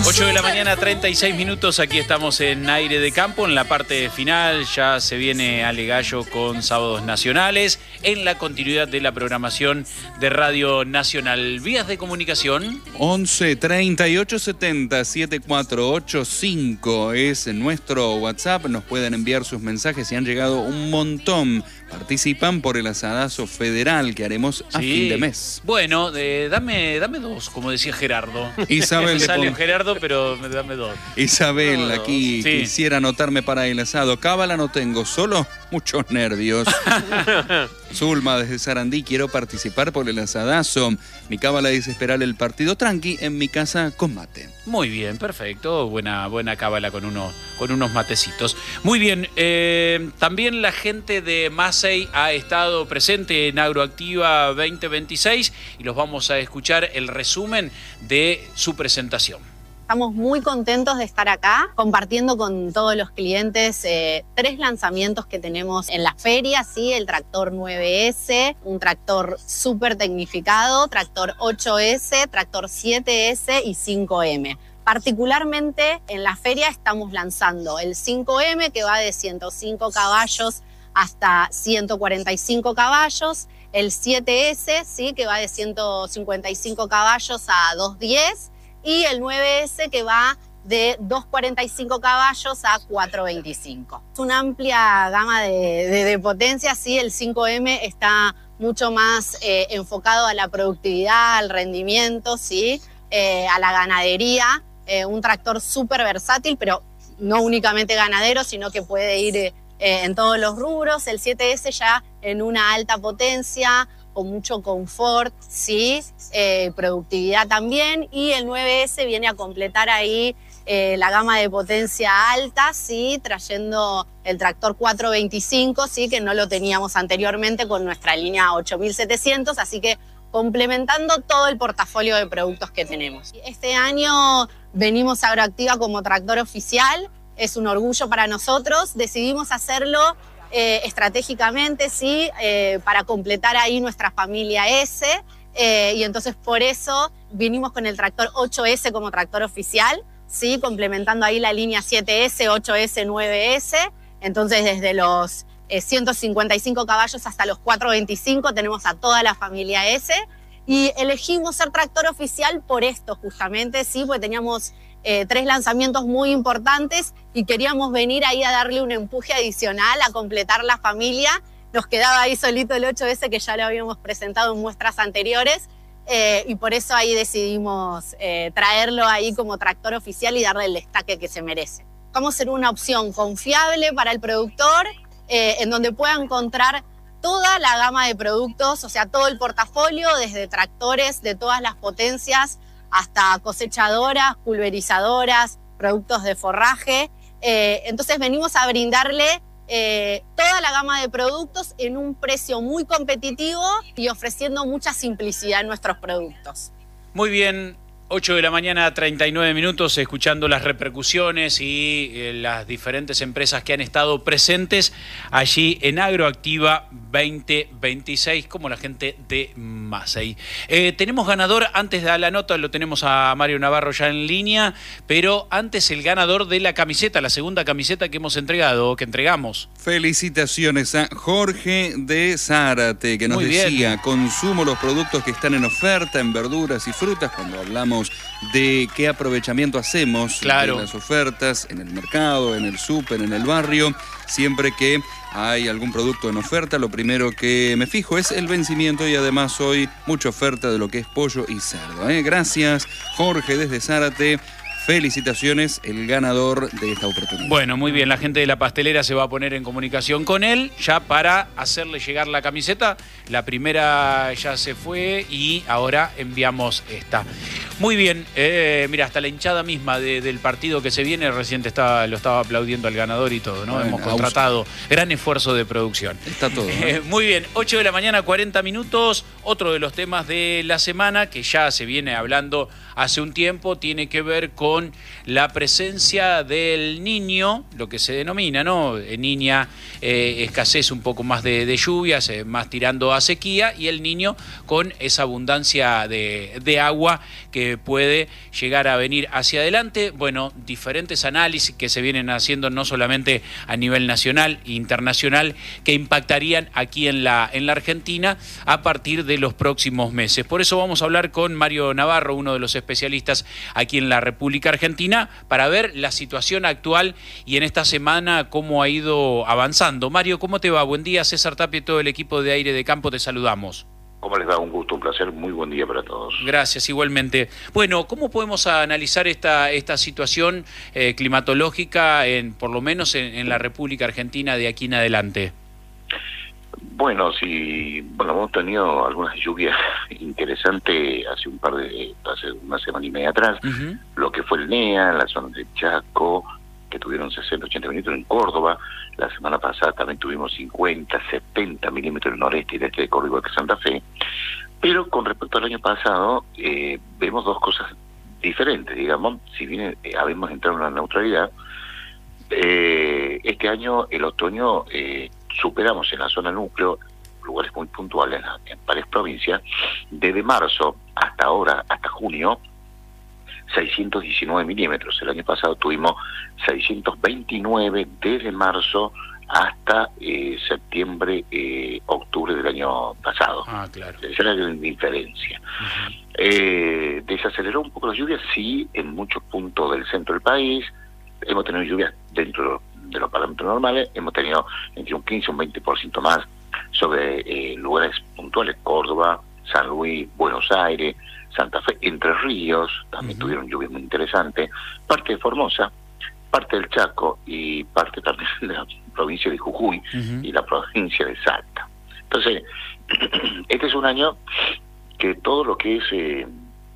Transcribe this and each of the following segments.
8 de la mañana, 36 minutos. Aquí estamos en Aire de Campo. En la parte final ya se viene Ale Gallo con Sábados Nacionales, en la continuidad de la programación de Radio Nacional. Vías de comunicación. 11 38 70 7485 es nuestro WhatsApp. Nos pueden enviar sus mensajes y han llegado un montón. Participan por el asadazo federal que haremos a fin de mes. Bueno, dame dos, como decía Gerardo. Isabel salió Gerardo, pero dame dos. Isabel, aquí sí. Quisiera anotarme para el asado. Cábala no tengo, solo muchos nervios. Zulma desde Sarandí, quiero participar por el asadazo. Mi cábala dice esperar el partido tranqui, en mi casa con mate. Muy bien, perfecto. Buena cábala con unos matecitos. Muy bien, también la gente de Masey ha estado presente en Agroactiva 2026 y los vamos a escuchar el resumen de su presentación. Estamos muy contentos de estar acá compartiendo con todos los clientes 3 lanzamientos que tenemos en la feria, ¿sí? El tractor 9S, un tractor súper tecnificado, tractor 8S, tractor 7S y 5M. Particularmente en la feria estamos lanzando el 5M, que va de 105 caballos hasta 145 caballos, el 7S, ¿sí? Que va de 155 caballos a 210, y el 9S que va de 245 caballos a 425. Es una amplia gama de potencia, sí, el 5M está mucho más enfocado a la productividad, al rendimiento, sí, a la ganadería, un tractor súper versátil, pero no únicamente ganadero, sino que puede ir en todos los rubros. El 7S ya en una alta potencia, con mucho confort, sí, productividad también, y el 9S viene a completar ahí la gama de potencia alta, sí, trayendo el tractor 425, sí, que no lo teníamos anteriormente con nuestra línea 8700, así que complementando todo el portafolio de productos que tenemos. Este año venimos a Agroactiva como tractor oficial, es un orgullo para nosotros, decidimos hacerlo estratégicamente, sí, para completar ahí nuestra familia S, y entonces por eso vinimos con el tractor 8S como tractor oficial, sí, complementando ahí la línea 7S, 8S, 9S, entonces desde los 155 caballos hasta los 425 tenemos a toda la familia S, y elegimos ser tractor oficial por esto justamente, sí, porque teníamos 3 lanzamientos muy importantes y queríamos venir ahí a darle un empuje adicional, a completar la familia. Nos quedaba ahí solito el 8S que ya lo habíamos presentado en muestras anteriores, y por eso ahí decidimos traerlo ahí como tractor oficial y darle el destaque que se merece. Vamos a ser una opción confiable para el productor, en donde pueda encontrar toda la gama de productos, o sea, todo el portafolio, desde tractores de todas las potencias hasta cosechadoras, pulverizadoras, productos de forraje. Entonces venimos a brindarle toda la gama de productos en un precio muy competitivo y ofreciendo mucha simplicidad en nuestros productos. Muy bien. 8 de la mañana, 39 minutos, escuchando las repercusiones y las diferentes empresas que han estado presentes allí en Agroactiva 2026, como la gente de Masey. Tenemos ganador, antes de la nota lo tenemos a Mario Navarro ya en línea, pero antes el ganador de la camiseta, la segunda camiseta que hemos entregado, que entregamos. Felicitaciones a Jorge de Zárate, que nos decía, consumo los productos que están en oferta, en verduras y frutas, cuando hablamos de qué aprovechamiento hacemos de las ofertas en el mercado, en el súper, en el barrio. Siempre que hay algún producto en oferta, lo primero que me fijo es el vencimiento, y además hoy mucha oferta de lo que es pollo y cerdo. Gracias, Jorge desde Zárate. Felicitaciones, el ganador de esta oportunidad. Bueno, muy bien, la gente de la pastelera se va a poner en comunicación con él ya para hacerle llegar la camiseta. La primera ya se fue y ahora enviamos esta. Muy bien, mira, hasta la hinchada misma del partido que se viene recién lo estaba aplaudiendo al ganador y todo, ¿no? Bueno, hemos contratado gran esfuerzo de producción. Está todo, ¿no? Muy bien, 8 de la mañana, 40 minutos. Otro de los temas de la semana que ya se viene hablando hace un tiempo tiene que ver con con la presencia del niño, lo que se denomina, ¿no? Niña, escasez un poco más de lluvias, más tirando a sequía, y el niño con esa abundancia de agua que puede llegar a venir hacia adelante. Bueno, diferentes análisis que se vienen haciendo no solamente a nivel nacional e internacional, que impactarían aquí en la Argentina a partir de los próximos meses. Por eso vamos a hablar con Mario Navarro, uno de los especialistas aquí en la República Argentina, para ver la situación actual y en esta semana cómo ha ido avanzando. Mario, ¿cómo te va? Buen día. César Tapia y todo el equipo de Aire de Campo te saludamos. ¿Cómo les va? Un gusto, un placer, muy buen día para todos. Gracias, igualmente. Bueno, ¿cómo podemos analizar esta situación climatológica, por lo menos en la República Argentina de aquí en adelante? Bueno, hemos tenido algunas lluvias interesantes hace una semana y media atrás, lo que fue el NEA, en la zona de Chaco, que tuvieron 60, 80 minutos en Córdoba. La semana pasada también tuvimos 50, 70 milímetros en el noreste y este de Córdoba, que Santa Fe. Pero con respecto al año pasado, vemos dos cosas diferentes, digamos. Si bien habíamos entrado en una neutralidad, este año, el otoño, superamos en la zona núcleo, lugares muy puntuales en varias provincias, desde marzo hasta ahora, hasta junio, 619 milímetros. El año pasado tuvimos 629 desde marzo hasta septiembre, octubre del año pasado. Ah, claro. Esa es la gran diferencia. Desaceleró un poco las lluvias, sí, en muchos puntos del centro del país. Hemos tenido lluvias dentro de los parámetros normales, hemos tenido entre un 15 y un 20% más sobre lugares puntuales, Córdoba, San Luis, Buenos Aires, Santa Fe, Entre Ríos, también tuvieron lluvias muy interesantes, parte de Formosa, parte del Chaco y parte también de la provincia de Jujuy y la provincia de Salta. Entonces, este es un año que todo lo que es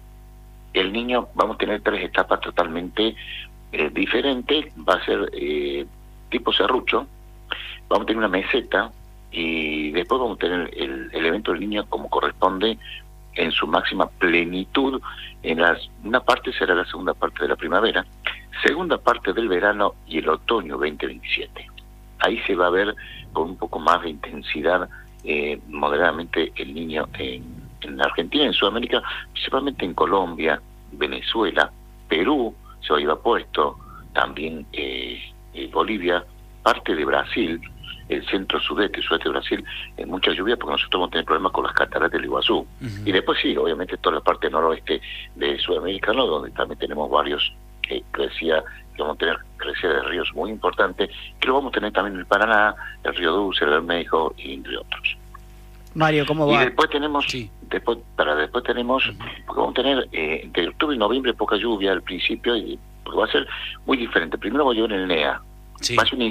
el niño, vamos a tener tres etapas totalmente diferentes. Va a ser tipo serrucho, vamos a tener una meseta y después vamos a tener el evento del niño como corresponde en su máxima plenitud. Una parte será la segunda parte de la primavera, segunda parte del verano y el otoño 2027. Ahí se va a ver con un poco más de intensidad moderadamente el niño en Argentina, en Sudamérica, principalmente en Colombia, Venezuela, Perú se va a ir a puesto, también Bolivia, parte de Brasil, el centro sudeste de Brasil, en mucha lluvia, porque nosotros vamos a tener problemas con las cataratas del Iguazú. Y después sí, obviamente toda la parte noroeste de Sudamérica, ¿no? Donde también tenemos varios que vamos a tener crecida de ríos muy importantes, que lo vamos a tener también en el Paraná, el río Dulce, el Bermejo, y entre otros. Mario, ¿cómo va? Y después tenemos, después tenemos, porque vamos a tener entre octubre y noviembre poca lluvia al principio, porque va a ser muy diferente. Primero va a llover en el NEA, va a ser una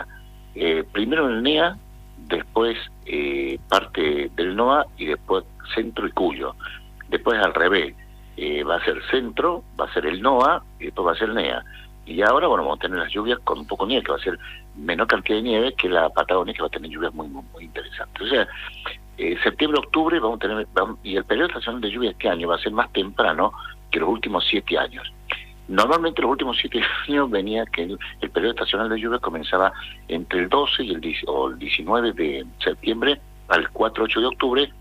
Y. Primero en el NEA, después parte del NOA y después centro y Cuyo. Después al revés, va a ser centro, va a ser el NOA y después va a ser el NEA. Y ahora, bueno, vamos a tener las lluvias con un poco de nieve, que va a ser menor cantidad de nieve que la Patagonia, que va a tener lluvias muy, muy, muy interesantes. O sea, septiembre, octubre vamos a tener, y el periodo estacional de lluvia este año va a ser más temprano que los últimos 7 años. Normalmente los últimos 7 años venía que el periodo estacional de lluvia comenzaba entre el 12 y el 19 de septiembre al 4-8 de octubre,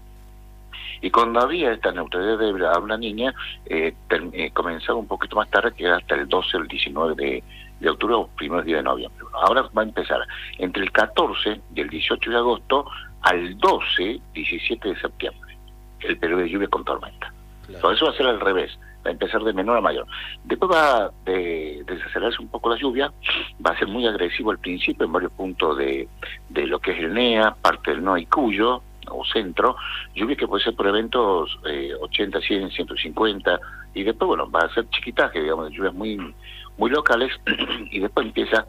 y cuando había esta neutralidad de una niña, comenzaba un poquito más tarde, que era hasta el 12 o el 19 de octubre o primeros días de noviembre. Ahora va a empezar entre el 14 y el 18 de agosto al 12, 17 de septiembre, el periodo de lluvia con tormenta. Claro. Todo eso va a ser al revés, va a empezar de menor a mayor. Después va a desacelerarse un poco la lluvia, va a ser muy agresivo al principio en varios puntos de lo que es el NEA, parte del NOA y Cuyo, o centro, lluvia que puede ser por eventos 80, 100, 150, y después, bueno, va a ser chiquitaje, digamos, lluvias muy, muy locales, y después empieza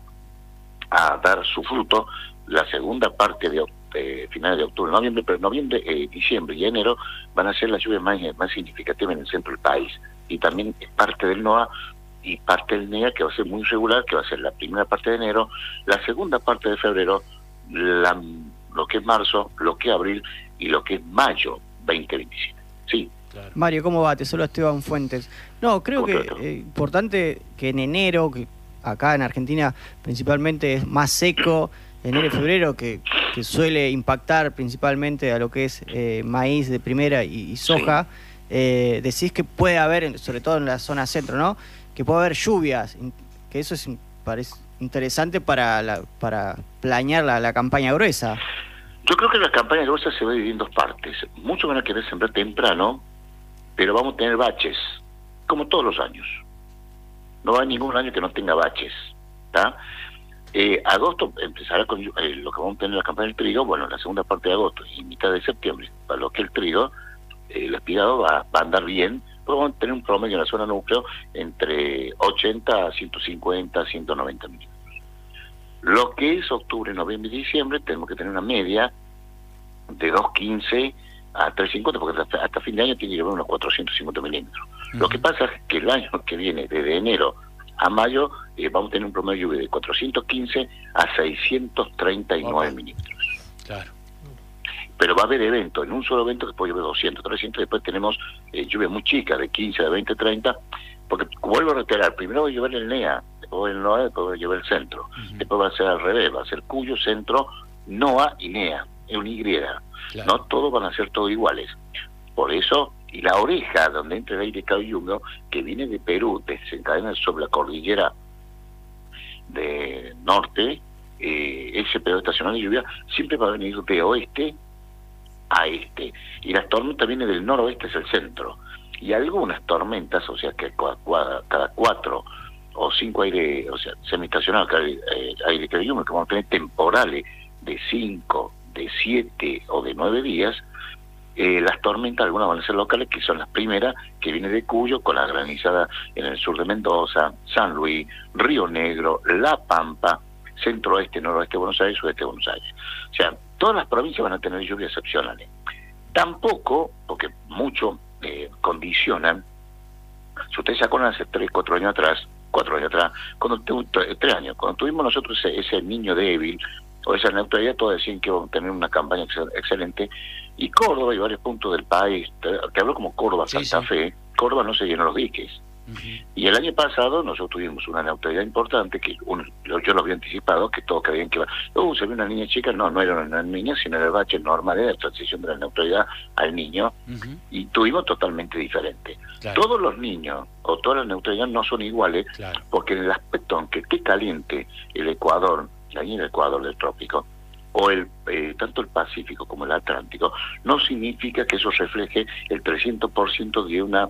a dar su fruto la segunda parte de finales de octubre, noviembre, pero noviembre, diciembre y enero van a ser las lluvias más significativas en el centro del país, y también parte del NOA y parte del NEA, que va a ser muy irregular, que va a ser la primera parte de enero, la segunda parte de febrero, lo que es marzo, lo que es abril y lo que es mayo 2027. Sí, Claro. Mario, ¿cómo va? Te saluda Esteban Fuentes. No, creo que es importante que en enero, que acá en Argentina principalmente es más seco, enero y febrero, que suele impactar principalmente a lo que es maíz de primera y soja, decís que puede haber, sobre todo en la zona centro, ¿no? Que puede haber lluvias, que eso parece interesante para planear la campaña gruesa. Yo creo que la campaña gruesa se va a dividir en dos partes. Muchos van a querer sembrar temprano, pero vamos a tener baches, como todos los años. No hay ningún año que no tenga baches, ¿tá? Agosto empezará con lo que vamos a tener en la campaña del trigo, bueno, la segunda parte de agosto y mitad de septiembre, para lo que el trigo, el espigado va a andar bien, pero vamos a tener un promedio en la zona núcleo entre 80 a 150 a 190 milímetros. Lo que es octubre, noviembre y diciembre, tenemos que tener una media de 2.15 a 3.50, porque hasta fin de año tiene que haber unos 450 milímetros. Lo que pasa es que el año que viene, desde enero a mayo, vamos a tener un promedio de lluvia de 415 a 639 milímetros. Claro. Pero va a haber eventos, en un solo evento que puede llover 200, 300, después tenemos lluvia muy chica, de 15, de 20, 30, porque vuelvo a reiterar, primero va a llover el NEA, después el NOA, después va a llover el centro, después va a ser al revés, va a ser Cuyo, centro, NOA y NEA, es una Y, claro. No todos van a ser todos iguales. Por eso, y la oreja, donde entra el aire cálido y húmedo, que viene de Perú, desencadena sobre la cordillera de norte, ese periodo estacional de lluvia siempre va a venir de oeste a este, y las tormentas vienen del noroeste hacia el centro, y algunas tormentas, o sea que cada 4 o 5 aire, o sea, semiestacional, aire cálido y húmedo, que vamos a tener temporales de 5, de 7 o de 9 días, las tormentas, algunas van a ser locales, que son las primeras, que vienen de Cuyo, con la granizada en el sur de Mendoza, San Luis, Río Negro, La Pampa, centro-oeste, noroeste de Buenos Aires, sudeste de Buenos Aires. O sea, todas las provincias van a tener lluvias excepcionales. Tampoco, porque mucho condicionan, si ustedes se acuerdan hace 4 años atrás, cuando 3 años, cuando tuvimos nosotros ese niño débil, o esa neutralidad, todos decían que íbamos a tener una campaña excelente, y Córdoba y varios puntos del país, que hablo como Córdoba, Santa Fe, Córdoba no se llenó los diques. Y el año pasado nosotros tuvimos una neutralidad importante, que yo lo había anticipado, que todos creían que se ve una niña chica, no era una niña, sino era el bache normal de la transición de la neutralidad al niño, y tuvimos totalmente diferente. Claro. Todos los niños o todas las neutralidades no son iguales, claro, porque en el aspecto, aunque esté caliente el Ecuador, la línea del Ecuador del trópico, o tanto el Pacífico como el Atlántico, no significa que eso refleje el 300% de una,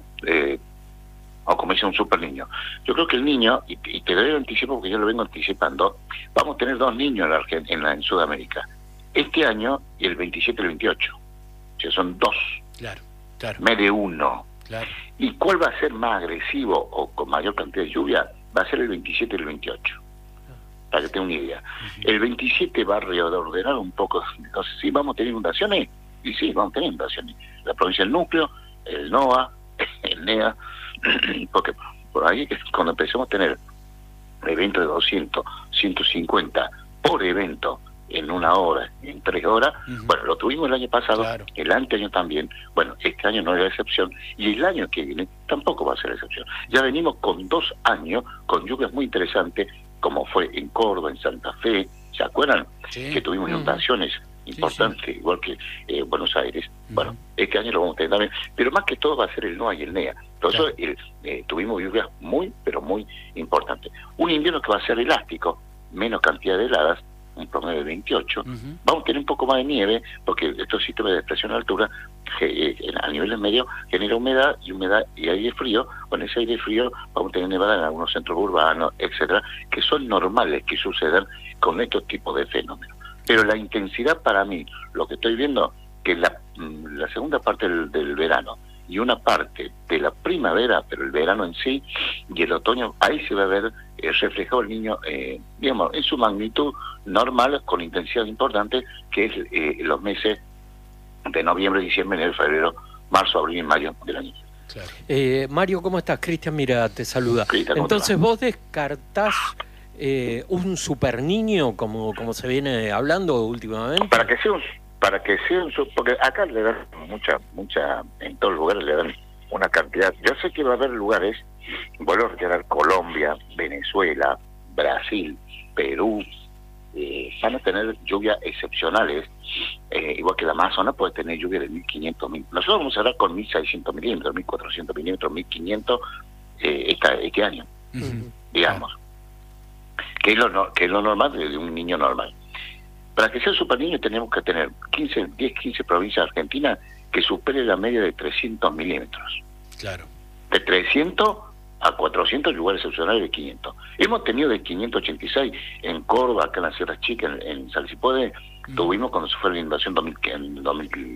o como dice un super niño. Yo creo que el niño, y te doy el anticipo porque yo lo vengo anticipando, vamos a tener 2 niños en Sudamérica, este año y el 27 y el 28. O sea, son 2. Claro. Me de 1. Claro. ¿Y cuál va a ser más agresivo o con mayor cantidad de lluvia? Va a ser el 27 y el 28. Para que tenga una idea. El 27 va a reordenar un poco. Entonces, ¿sí vamos a tener inundaciones? Y sí, vamos a tener inundaciones. La provincia del núcleo, el NOA, el NEA, porque por ahí que cuando empecemos a tener eventos de 200, 150 por evento en 1 hora, en 3 horas, bueno, lo tuvimos el año pasado, claro, el anteaño también, bueno, este año no es la excepción, y el año que viene tampoco va a ser la excepción. Ya venimos con 2 años con lluvias muy interesantes, como fue en Córdoba, en Santa Fe, ¿se acuerdan? Sí. Que tuvimos inundaciones importantes, igual que Buenos Aires. Bueno, este año lo vamos a tener también, pero más que todo va a ser el NOA y el NEA. Por eso tuvimos lluvias muy, pero muy importantes. Un invierno que va a ser elástico, menos cantidad de heladas, un promedio de 28. Vamos a tener un poco más de nieve, porque estos sistemas de depresión a altura, a niveles medios, genera humedad y aire frío. Con ese aire frío vamos a tener nevada en algunos centros urbanos, etcétera, que son normales que sucedan con estos tipos de fenómenos. Pero la intensidad, para mí, lo que estoy viendo, que la segunda parte del verano y una parte de la primavera, pero el verano en sí, y el otoño, ahí se va a ver reflejado el niño, digamos, en su magnitud normal, con intensidad importante, que es los meses de noviembre, diciembre, enero, febrero, marzo, abril y mayo del año. Claro. Mario, ¿cómo estás? Cristian, mira, te saluda. Cristian, entonces, ¿vos descartás un super niño, como se viene hablando últimamente? Para para que sea, porque acá le dan mucha, en todos los lugares le dan una cantidad. Yo sé que va a haber lugares, vuelvo a reiterar, Colombia, Venezuela, Brasil, Perú, van a tener lluvias excepcionales, igual que la Amazonas puede tener lluvia de 1.500, nosotros vamos a hablar con 1.600 milímetros, 1.400 milímetros, 1.500 este año, digamos, que es lo normal de un niño normal. Para que sea un super niño tenemos que tener 10, 15 provincias argentinas que supere la media de 300 milímetros. Claro. De 300 a 400 lugares excepcionales de 500. Hemos tenido de 586 en Córdoba, acá en la Sierra Chica, en Salsipode, tuvimos cuando se fue la inundación en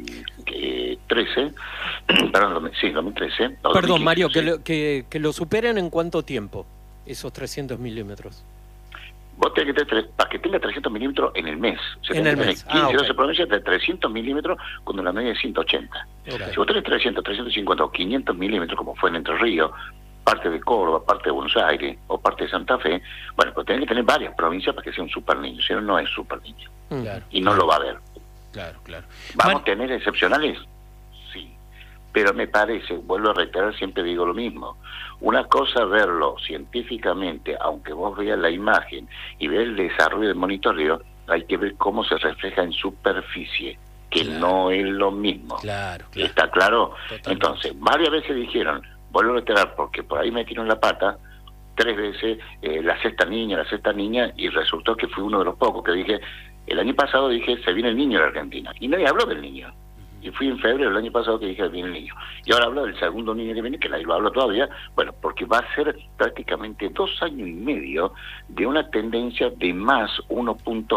2013, perdón, sí, 2013. Perdón, 2015, Mario, sí. que lo superen en cuánto tiempo, esos 300 milímetros. Vos tenés que tener, para que tenga 300 milímetros en el mes. O sea, en el mes. 15 12 provincias de 300 milímetros cuando la media es 180. Okay. Si vos tenés 300, 350 o 500 milímetros, como fue en Entre Ríos, parte de Córdoba, parte de Buenos Aires o parte de Santa Fe, bueno, pues tenés que tener varias provincias para que sea un super niño, si no, no es super niño. Claro, y no lo va a haber. Claro. ¿Vamos a tener excepcionales? Sí. Pero me parece, vuelvo a reiterar, siempre digo lo mismo. Una cosa verlo científicamente, aunque vos veas la imagen y veas el desarrollo del monitoreo, hay que ver cómo se refleja en superficie, que no es lo mismo. Claro. ¿Está claro? Totalmente. Entonces, varias veces dijeron, vuelvo a reiterar, porque por ahí metieron la pata, 3 veces, la sexta niña, y resultó que fui uno de los pocos que dije, el año pasado dije, se viene el niño de la Argentina, y nadie habló del niño. Y fui en febrero del año pasado que dije, viene el niño. Y ahora hablo del segundo niño que viene, que nadie lo habla todavía, bueno, porque va a ser prácticamente 2 años y medio de una tendencia de más 1.8,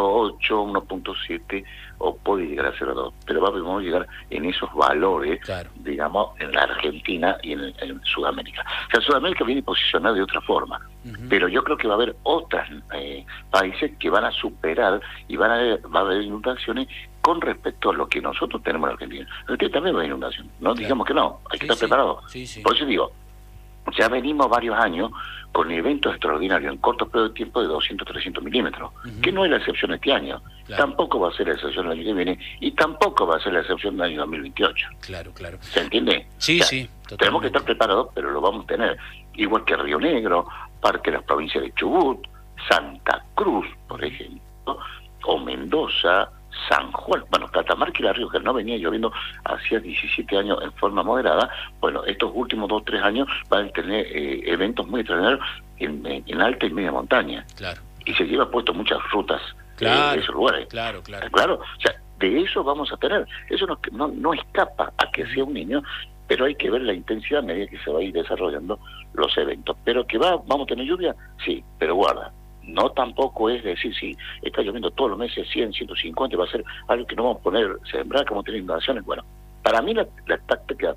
1.7, o puede llegar a 0.2, pero vamos a llegar en esos valores, claro, digamos, en la Argentina y en Sudamérica. O sea, Sudamérica viene posicionada de otra forma, pero yo creo que va a haber otros países que van a superar y va a haber inundaciones con respecto a lo que nosotros tenemos en Argentina. En Argentina también va a haber inundación, no digamos que no, hay que estar preparados. Sí. Por eso digo, ya venimos varios años con eventos extraordinarios en corto periodo de tiempo de 200, 300 milímetros, que no es la excepción este año, tampoco va a ser la excepción el año que viene, y tampoco va a ser la excepción del año 2028. Claro. ¿Se entiende? Sí, o sea, tenemos que estar preparados, pero lo vamos a tener. Igual que Río Negro, parte de las provincias de Chubut, Santa Cruz, por ejemplo, o Mendoza, San Juan, bueno, Catamarca y La Rioja, no venía lloviendo hacía 17 años en forma moderada. Bueno, estos últimos 2-3 años van a tener eventos muy extraordinarios en alta y media montaña. Claro. Y se lleva puesto muchas frutas de esos lugares. Claro. O sea, de eso vamos a tener. Eso no escapa a que sea un niño, pero hay que ver la intensidad a medida que se va a ir desarrollando los eventos. Pero que vamos a tener lluvia, sí, pero guarda. No tampoco es decir, si está lloviendo todos los meses 100, 150, va a ser algo que no vamos a poner, sembrar, como tener inundaciones. Bueno, para mí la táctica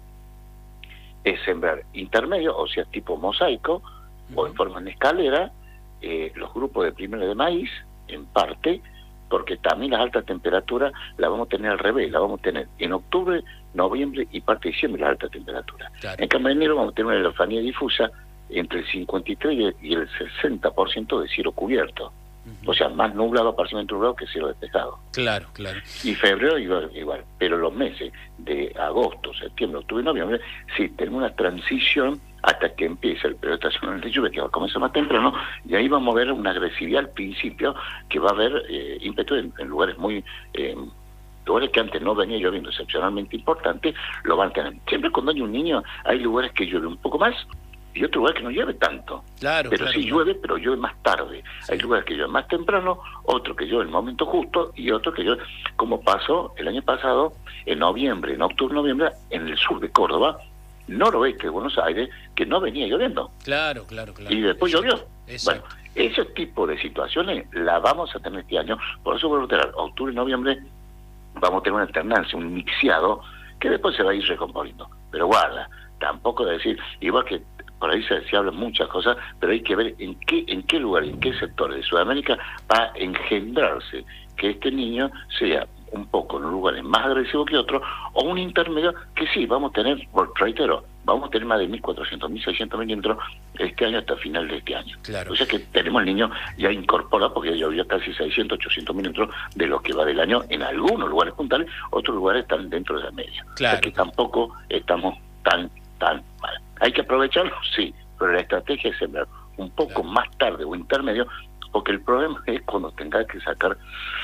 es sembrar intermedio, o sea, tipo mosaico, o en forma de escalera, los grupos de primera de maíz, en parte, porque también las altas temperaturas las vamos a tener al revés, las vamos a tener en octubre, noviembre y parte de diciembre las altas temperaturas. Claro. En cambio, en enero vamos a tener una elefanía difusa entre el 53 y el 60% de cielo cubierto. O sea, más nublado, parcialmente nublado que cielo despejado. Claro. Y febrero igual. Pero los meses de agosto, septiembre, octubre y noviembre, sí, tenemos una transición hasta que empiece el periodo estacional de lluvia, que va a comenzar más temprano, y ahí vamos a ver una agresividad al principio, que va a haber ímpetu en lugares muy... lugares que antes no venía lloviendo excepcionalmente importantes, lo van a tener. Siempre cuando hay un niño, hay lugares que llueve un poco más, y otro lugar que no llueve tanto. Pero sí llueve, pero llueve más tarde. Sí. Hay lugares que llueve más temprano, otro que llueve en el momento justo, y otro que llueve, como pasó el año pasado, en noviembre, en octubre, noviembre, en el sur de Córdoba, noroeste de Buenos Aires, que no venía lloviendo. Claro. Y después llovió. Exacto. Bueno, ese tipo de situaciones la vamos a tener este año. Por eso vuelvo a tener octubre y noviembre, vamos a tener una alternancia, un mixeado, que después se va a ir recomponiendo. Pero guarda, tampoco decir, igual que por ahí se hablan muchas cosas, pero hay que ver en qué lugar, en qué sectores de Sudamérica va a engendrarse que este niño sea un poco en lugares más agresivos que otros, o un intermedio que sí, vamos a tener, reitero, vamos a tener más de 1.400, 1.600 milímetros este año hasta final de este año. Claro. O sea que tenemos el niño ya incorporado, porque ya llovió casi 600, 800 milímetros de lo que va del año en algunos lugares puntales, otros lugares están dentro de la media. Claro. O sea que tampoco estamos tan mal. ¿Hay que aprovecharlo? Sí, pero la estrategia es sembrar un poco más tarde o intermedio, porque el problema es cuando tengas que sacar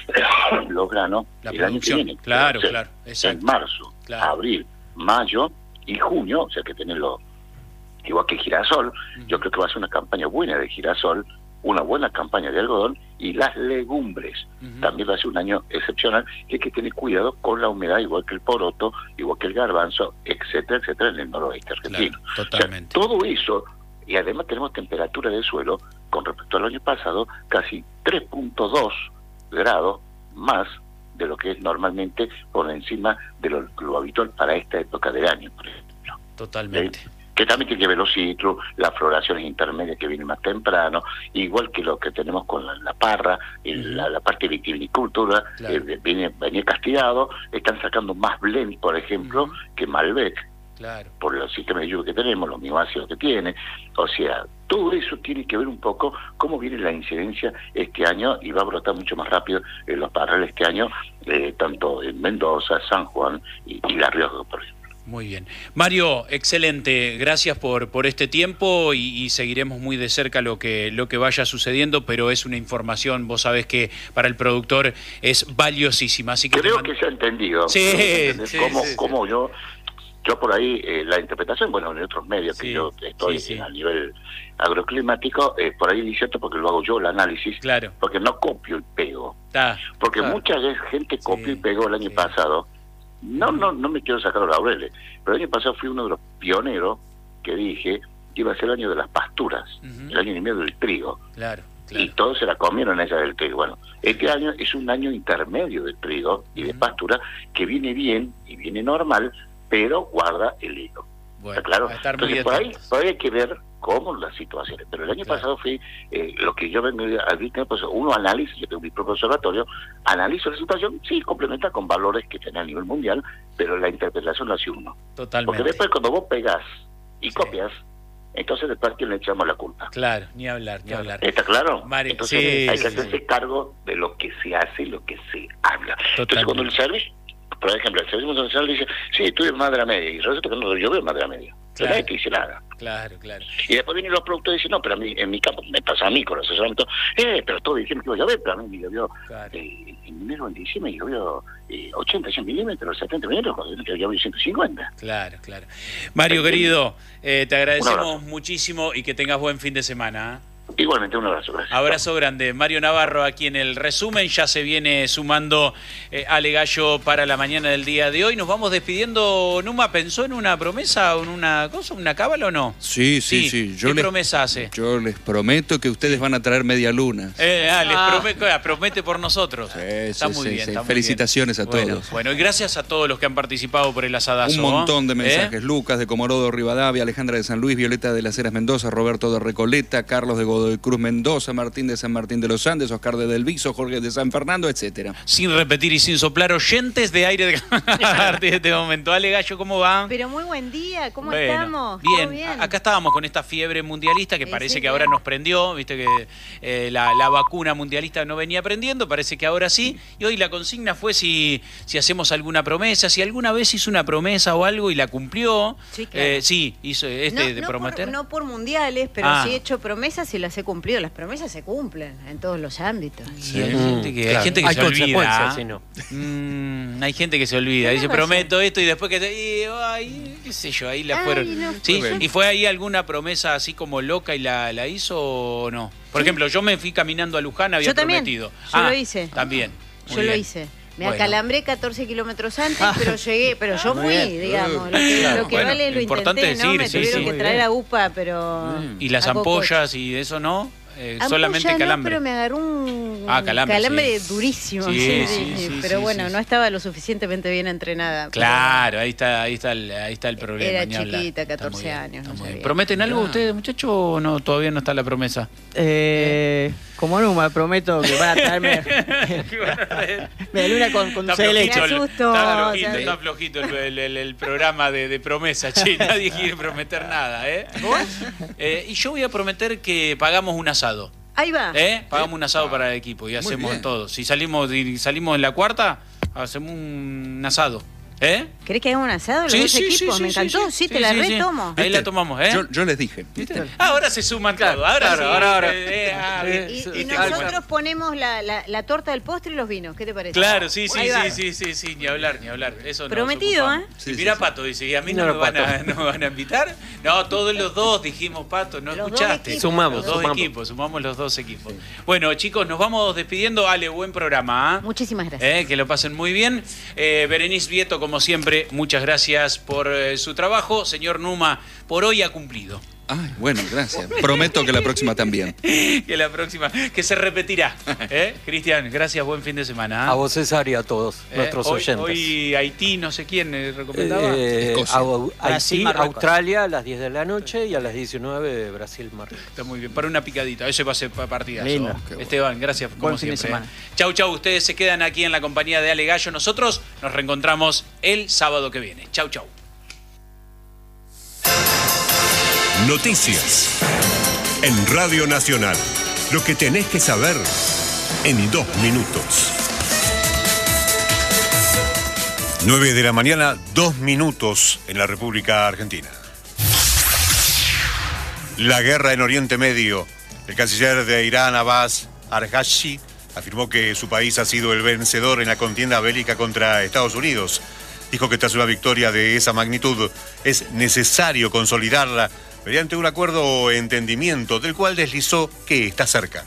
los granos el año que viene. Claro, claro. Exacto. En marzo, abril, mayo y junio, o sea que tenerlo igual que girasol. Yo creo que va a ser una campaña buena de girasol, una buena campaña de algodón, y las legumbres. También va a ser un año excepcional, que hay que tener cuidado con la humedad, igual que el poroto, igual que el garbanzo, etcétera, etcétera, en el noroeste argentino. Claro, totalmente. O sea, todo eso, y además tenemos temperatura del suelo, con respecto al año pasado, casi 3.2 grados más de lo que es normalmente por encima de lo habitual para esta época del año, por ejemplo. Totalmente. Que también tiene que ver los citros, las floraciones intermedias que vienen más temprano, igual que lo que tenemos con la parra, la parte de vitivinicultura, venía castigado, están sacando más blend, por ejemplo, que Malbec, por el sistema de lluvia que tenemos, los mioácidos que tiene, o sea, todo eso tiene que ver un poco cómo viene la incidencia este año, y va a brotar mucho más rápido en los parrales este año, tanto en Mendoza, San Juan y La Rioja, por ejemplo. Muy bien. Mario, excelente. Gracias por este tiempo y seguiremos muy de cerca lo que vaya sucediendo, pero es una información, vos sabés que para el productor es valiosísima. Así que creo que se ha entendido. Sí, cómo yo por ahí, la interpretación, bueno, en otros medios que yo estoy a nivel agroclimático, por ahí es cierto, porque lo hago yo, el análisis, porque no copio y pego. Porque mucha gente copió y pegó el año pasado. No me quiero sacar los laureles, pero el año pasado fui uno de los pioneros que dije que iba a ser el año de las pasturas, el año y medio del trigo. Y todos se la comieron esa del trigo. Bueno, este año es un año intermedio del trigo y de pastura, que viene bien y viene normal, pero guarda el hilo. Bueno, ¿está claro? Entonces por ahí hay que ver cómo las situaciones. Pero el año pasado fui, lo que yo vengo a decir, pues uno analiza, yo tengo mi propio observatorio, analizo la situación, sí, complementa con valores que tiene a nivel mundial, pero la interpretación lo hace uno. Totalmente. Porque después cuando vos pegás y copias, entonces después a quién le echamos la culpa. Claro, ni hablar. ¿Está claro? Mario, entonces hay que hacerse cargo de lo que se hace y lo que se habla. Entonces cuando el servicio, por ejemplo, el servicio nacional dice, sí, estuve más de la media, y resulta que no, yo veo más de la media. Pero nadie te dice nada. Claro. Y después vienen los productores y dicen, no, pero a mí, en mi campo, me pasa a mí con los asesoramientos, pero todos dijeron que iba a llover, pero a mí me llovió en enero, en diciembre, llovió 80, 100 milímetros, 70 milímetros, cuando yo llovió 150. Claro. Mario, querido, te agradecemos muchísimo y que tengas buen fin de semana. Igualmente, un abrazo, gracias. Abrazo grande. Mario Navarro aquí en el resumen, ya se viene sumando Ale Gallo para la mañana del día de hoy. Nos vamos despidiendo. Numa, ¿pensó en una promesa o en una cosa, una cábala o no? Sí. ¿Qué promesa hace? Yo les prometo que ustedes van a traer media luna. Promete por nosotros. Está muy bien. Está felicitaciones muy bien a todos. Bueno, y gracias a todos los que han participado por el asadazo. Un montón de mensajes. Lucas de Comorodo, Rivadavia, Alejandra de San Luis, Violeta de las Heras Mendoza, Roberto de Recoleta, Carlos de Godoy Cruz Mendoza, Martín de San Martín de los Andes, Oscar de Del Viso, Jorge de San Fernando, etcétera. Sin repetir y sin soplar, oyentes de aire a partir de este momento. Ale Gallo, ¿cómo va? Pero muy buen día, ¿cómo estamos? Bien. Acá estábamos con esta fiebre mundialista que parece que ahora nos prendió, viste que la vacuna mundialista no venía prendiendo, parece que ahora sí, y hoy la consigna fue si hacemos alguna promesa, si alguna vez hizo una promesa o algo y la cumplió. Sí, claro. Hizo de prometer. No por mundiales, pero sí he hecho promesas y las he cumplido. Las promesas se cumplen en todos los ámbitos. Sí, hay gente que se olvida. Si no. Hay gente que se olvida. Dice, prometo esto y después que qué sé yo, ahí la fueron. No, ¿Sí? ¿Y fue ahí alguna promesa así como loca y la hizo o no? Por ejemplo, yo me fui caminando a Luján, había prometido. Yo lo hice. También. Yo lo hice. Me acalambré 14 kilómetros antes, pero llegué, pero yo fui, digamos. Lo que vale lo importante intenté, ¿no? Me tuvieron que traer a UPA, pero... ¿Y las ampollas y eso no? solamente calambre. No, pero me agarró un calambre durísimo. Sí, pero bueno, no estaba lo suficientemente bien entrenada. Claro, ahí está el problema. Era chiquita, 14 años. No ¿Prometen algo ustedes, muchachos, o no? Todavía no está la promesa. Como Numa, prometo que van a traerme Medialuna con leche. Está flojito el programa de promesa, che. Nadie quiere prometer nada, ¿Vos? Y yo voy a prometer que pagamos un asado. Ahí va. Pagamos un asado para el equipo y hacemos todo. Si salimos en la cuarta, hacemos un asado. ¿Querés que haga un asado los dos equipos? Sí, me encantó, sí, te la retomo. Ahí la tomamos, Yo les dije. Ahora se suman todos. Ahora. Y nosotros ponemos la torta del postre y los vinos. ¿Qué te parece? Claro, sí, ni hablar. Eso prometido, Mira, Pato dice, ¿y a mí no me van a invitar? No, todos los dos dijimos, Pato, no escuchaste. Sumamos Sumamos los dos equipos. Bueno, chicos, nos vamos despidiendo. Ale, buen programa. Muchísimas gracias. Que lo pasen muy bien. Berenice Vieto, como siempre, muchas gracias por su trabajo. Señor Numa, por hoy ha cumplido. Ay, bueno, gracias. Prometo que la próxima también. Que se repetirá. Cristian, gracias, buen fin de semana. A vos, César, y a todos nuestros oyentes. Hoy Haití, no sé quién recomendaba. Haití, Australia a las 10 de la noche y a las 19 Brasil, Marruecos. Está muy bien, para una picadita, ese va a ser partidazo. Lindo. Esteban, gracias como buen siempre. Fin de semana. Chau, ustedes se quedan aquí en la compañía de Ale Gallo. Nosotros nos reencontramos el sábado que viene. Chau. Noticias en Radio Nacional. Lo que tenés que saber en 2 minutos. 9 de la mañana, 2 minutos en la República Argentina. La guerra en Oriente Medio. El canciller de Irán, Abbas Araghchi, afirmó que su país ha sido el vencedor en la contienda bélica contra Estados Unidos. Dijo que tras una victoria de esa magnitud es necesario consolidarla mediante un acuerdo o entendimiento, del cual deslizó que está cerca.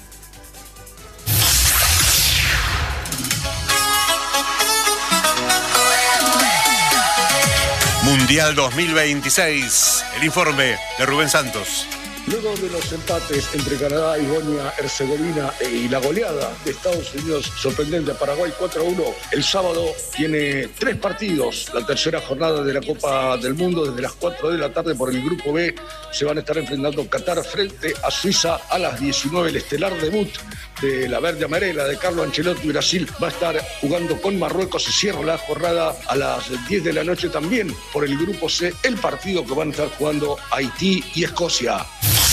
Mundial 2026. El informe de Rubén Santos. Luego de los empates entre Canadá y Bosnia-Herzegovina y la goleada de Estados Unidos sorprendente a Paraguay 4-1, el sábado tiene 3 partidos. La tercera jornada de la Copa del Mundo desde las 4 de la tarde por el Grupo B. Se van a estar enfrentando Qatar frente a Suiza a las 19. El estelar debut de la verde amarela de Carlo Ancelotti. Brasil va a estar jugando con Marruecos. Se cierra la jornada a las 10 de la noche también por el Grupo C. El partido que van a estar jugando Haití y Escocia.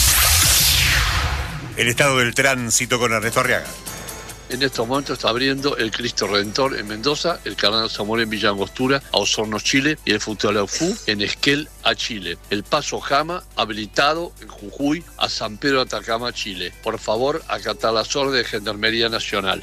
El estado del tránsito con Ernesto Arriaga. En estos momentos está abriendo el Cristo Redentor en Mendoza, el Canal Zamora en Villa Angostura, a Osorno, Chile, y el Futalaufú en Esquel, a Chile. El Paso Jama habilitado en Jujuy a San Pedro Atacama, Chile. Por favor, acatar las órdenes de Gendarmería Nacional.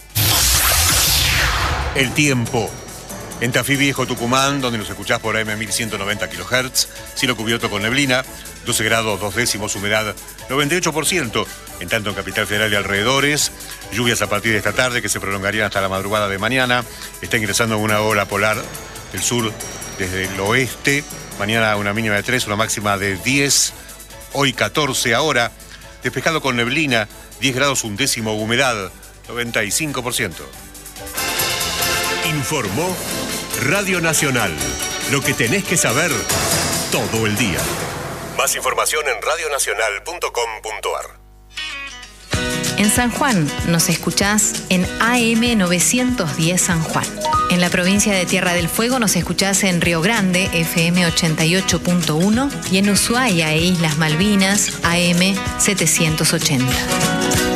El tiempo. En Tafí Viejo, Tucumán, donde nos escuchás por AM 1190 kHz, cielo cubierto con neblina, 12 grados 2 décimos, humedad 98%. En tanto, en Capital Federal y alrededores, lluvias a partir de esta tarde que se prolongarían hasta la madrugada de mañana. Está ingresando una ola polar del sur desde el oeste. Mañana una mínima de 3, una máxima de 10. Hoy 14 ahora. Despejado con neblina, 10 grados 1 décimo, humedad 95%. Informó Radio Nacional. Lo que tenés que saber todo el día. Más información en radionacional.com.ar. En San Juan nos escuchás en AM 910 San Juan. En la provincia de Tierra del Fuego nos escuchás en Río Grande, FM 88.1, y en Ushuaia e Islas Malvinas, AM 780.